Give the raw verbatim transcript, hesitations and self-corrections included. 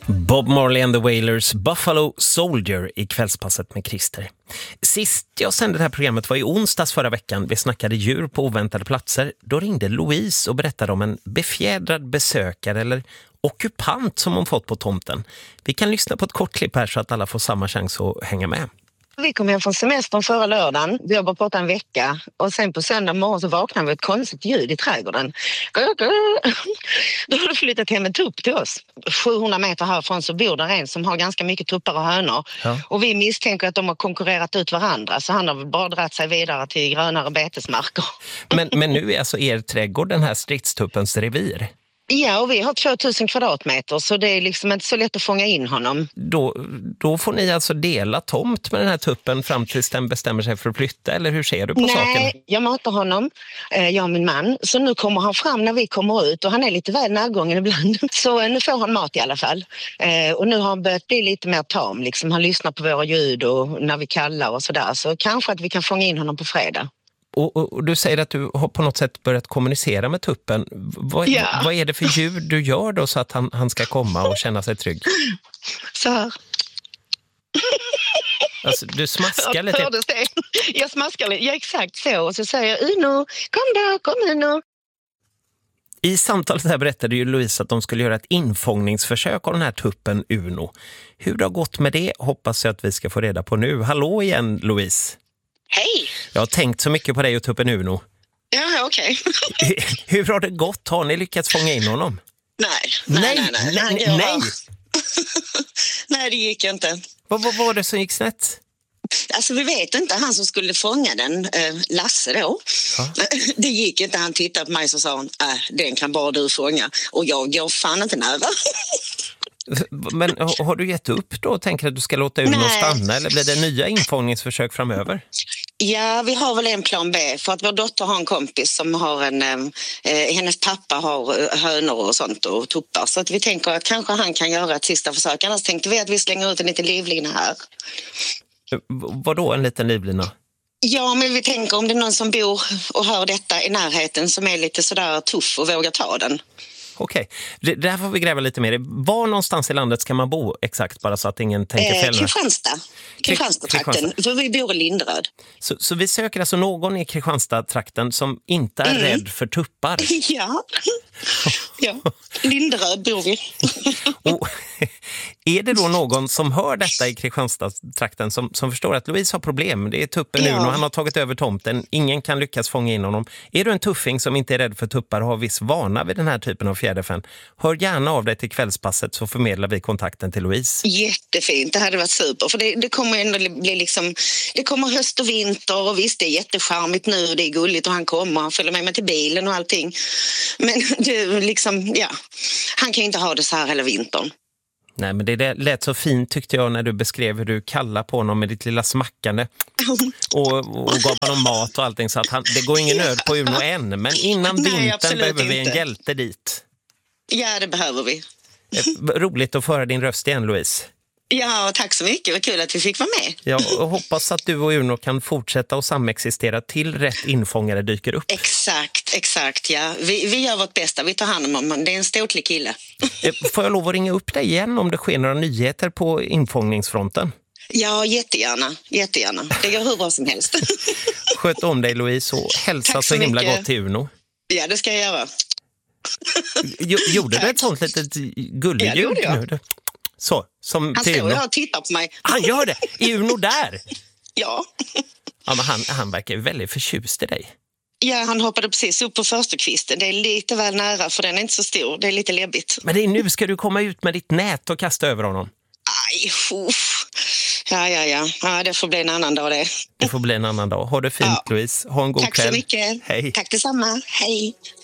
Bob Marley and the Wailers, Buffalo Soldier i kvällspasset med Christer. Sist jag sände det här programmet var i onsdags förra veckan. Vi snackade djur på oväntade platser. Då ringde Louise och berättade om en befjädrad besökare eller ockupant som hon fått på tomten. Vi kan lyssna på ett kort klipp här så att alla får samma chans att hänga med. Vi kom hem från semestern förra lördagen. Vi har bara pratat en vecka. Och sen på söndag morgon så vaknade vi ett konstigt ljud i trädgården. Då har det flyttat hem en tupp till oss. sjuhundra meter härifrån så bor där en som har ganska mycket tuppar och hönor. Ja. Och vi misstänker att de har konkurrerat ut varandra. Så han har väl bara dratt sig vidare till grönare betesmarker. Men, men nu är alltså er trädgård den här stridstuppens revir? Ja, och vi har tvåtusen kvadratmeter så det är liksom inte så lätt att fånga in honom. Då, då får ni alltså dela tomt med den här tuppen fram tills den bestämmer sig för att flytta, eller hur ser du på Nej, saken? Nej, jag matar honom, jag och min man. Så nu kommer han fram när vi kommer ut och han är lite väl närgången ibland. Så nu får han mat i alla fall. Och nu har han börjat bli lite mer tam, liksom. Han lyssnar på våra ljud och när vi kallar och sådär. Så kanske att vi kan fånga in honom på fredag. Och, och, och du säger att du har på något sätt börjat kommunicera med tuppen. Vad, ja. vad är det för ljud du gör då så att han, han ska komma och känna sig trygg? Så här. Alltså, du smaskar lite. Jag, jag smaskar lite, ja exakt så. Och så säger jag, Uno, kom då, kom Uno. I samtalet här berättade ju Louise att de skulle göra ett infångningsförsök av den här tuppen Uno. Hur det har gått med det hoppas jag att vi ska få reda på nu. Hallå igen, Louise. Hej! Jag har tänkt så mycket på dig och tuppen Uno. Ja, okej. Okay. Hur har det gått? Har ni lyckats fånga in honom? Nej, nej, nej. Nej, nej. nej. nej. nej det gick inte. Vad, vad var det som gick snett? Alltså vi vet inte, han som skulle fånga den, Lasse då. Ja. Det gick inte, han tittade på mig så sa han, äh, den kan bara du fånga. Och jag går fan inte nära. Men har du gett upp då och tänker att du ska låta Uno stanna eller blir det nya infångningsförsök framöver? Ja, vi har väl en plan B för att vår dotter har en kompis som har en, eh, hennes pappa har hönor och sånt och tuppar så att vi tänker att kanske han kan göra ett sista försök. Annars tänkte vi att vi slänger ut en liten livlina här. Vad då en liten livlina? Ja, men vi tänker om det är någon som bor och hör detta i närheten som är lite sådär tuff och vågar ta den. Okej, det där får vi gräva lite mer. Var någonstans i landet ska man bo exakt bara så att ingen tänker fel? Eh, Kristianstad. Kristianstad-trakten, för vi bor i Linderöd. Så, så vi söker alltså någon i Kristianstad-trakten som inte är mm. rädd för tuppar? Ja, ja. Linderöd bor vi. Och, är det då någon som hör detta i Kristianstad-trakten som, som förstår att Louise har problem? Det är tuppen ja. nu och han har tagit över tomten. Ingen kan lyckas fånga in honom. Är du en tuffing som inte är rädd för tuppar och har viss vana vid den här typen av fjäderfän? Hör gärna av dig till kvällspasset så förmedlar vi kontakten till Louise. Jättefint, det hade varit super. För det, det kommer ändå bli liksom, det kommer höst och vinter och visst det är jättecharmigt nu och det är gulligt och han kommer och han följer med mig till bilen och allting. Men det liksom, ja, han kan ju inte ha det så här hela vintern. Nej, men det lät så fint tyckte jag när du beskrev hur du kallar på honom med ditt lilla smackande och, och gav honom mat och allting så att han, det går ingen nöd på Uno än, men innan Nej, vintern behöver vi en inte. hjälte dit. Ja, det behöver vi. Roligt att få höra din röst igen, Louise. Ja, tack så mycket. Vad kul att vi fick vara med. Ja, och hoppas att du och Uno kan fortsätta och samexistera till rätt infångare dyker upp. Exakt, exakt, ja. Vi, vi gör vårt bästa. Vi tar hand om honom. Det är en stortlig kille. Får jag lov att ringa upp dig igen om det sker några nyheter på infångningsfronten? Ja, jättegärna. Jättegärna. Det går hur bra som helst. Sköt om dig, Louise, och hälsa så, så himla mycket. Gott till Uno. Ja, det ska jag göra. Gjorde du ett sånt litet gulleljud? Ja, det gjorde jag. Nu? Så, som han står och tittar på mig. Han gör det! Är Uno där? Ja. Ja, men han, han verkar väldigt förtjust i dig. Ja, han hoppade precis upp på första kvisten. Det är lite väl nära för den är inte så stor. Det är lite läbbigt. Men det är nu ska du komma ut med ditt nät och kasta över honom. Aj, uff. Ja, ja, ja. Ja, det får bli en annan dag det. Det får bli en annan dag. Ha det fint, ja. Louise. Ha en god Tack kväll. Tack så mycket. Hej. Tack detsamma. Hej.